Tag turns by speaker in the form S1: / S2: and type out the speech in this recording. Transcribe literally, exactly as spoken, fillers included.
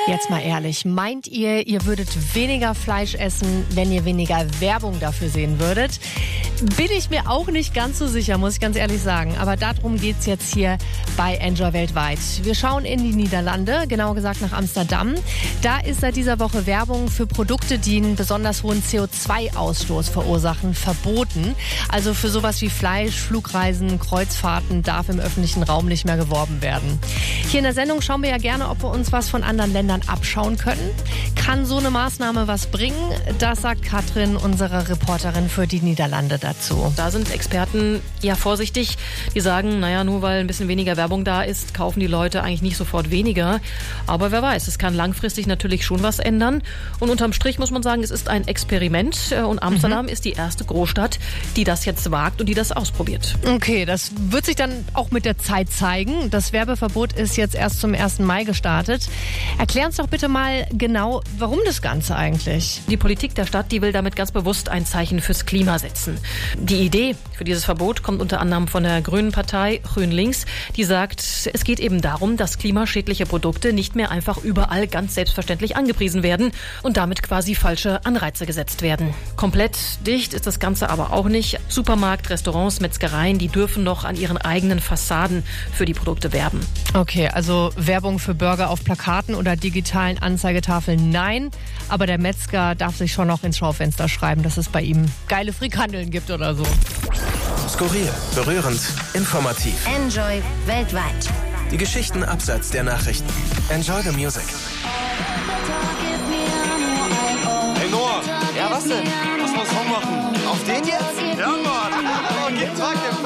S1: Jetzt mal ehrlich, meint ihr, ihr würdet weniger Fleisch essen, wenn ihr weniger Werbung dafür sehen würdet? Bin ich mir auch nicht ganz so sicher, muss ich ganz ehrlich sagen. Aber darum geht's jetzt hier bei Enjoy Weltweit. Wir schauen in die Niederlande, genauer gesagt nach Amsterdam. Da ist seit dieser Woche Werbung für Produkte, die einen besonders hohen C O zwei Ausstoß verursachen, verboten. Also für sowas wie Fleisch, Flugreisen, Kreuzfahrten darf im öffentlichen Raum nicht mehr geworben werden. Hier in der Sendung schauen wir ja gerne, ob wir uns was von anderen Ländern abschauen können. Kann so eine Maßnahme was bringen? Das sagt Katrin, unsere Reporterin für die Niederlande, dazu.
S2: Da sind Experten ja vorsichtig. Die sagen, naja, nur weil ein bisschen weniger Werbung da ist, kaufen die Leute eigentlich nicht sofort weniger. Aber wer weiß, es kann langfristig natürlich schon was ändern. Und unterm Strich muss man sagen, es ist ein Experiment. Und Amsterdam mhm. ist die erste Großstadt, die das jetzt wagt und die das ausprobiert.
S1: Okay, das wird sich dann auch mit der Zeit zeigen. Das Werbeverbot ist jetzt erst zum ersten Mai gestartet. Erklär uns doch bitte mal genau, warum das Ganze eigentlich?
S2: Die Politik der Stadt, die will damit ganz bewusst ein Zeichen fürs Klima setzen. Die Idee für dieses Verbot kommt unter anderem von der Grünen Partei GroenLinks, die sagt, es geht eben darum, dass klimaschädliche Produkte nicht mehr einfach überall ganz selbstverständlich angepriesen werden und damit quasi falsche Anreize gesetzt werden. Komplett dicht ist das Ganze aber auch nicht. Supermarkt, Restaurants, Metzgereien, die dürfen noch an ihren eigenen Fassaden für die Produkte werben.
S1: Okay, also Werbung für Burger auf Plakaten oder digitalen Anzeigetafeln, nein. Aber der Metzger darf sich schon noch ins Schaufenster schreiben, dass es bei ihm geile Frikandeln gibt oder so.
S3: Skurril, berührend, informativ.
S4: Enjoy weltweit.
S3: Die Geschichten abseits der Nachrichten. Enjoy the music.
S5: Hey Noah!
S6: Ja, was denn?
S5: Lass mal einen Song machen.
S6: Auf den jetzt?
S5: Ja, Mann!
S6: Okay, trag den.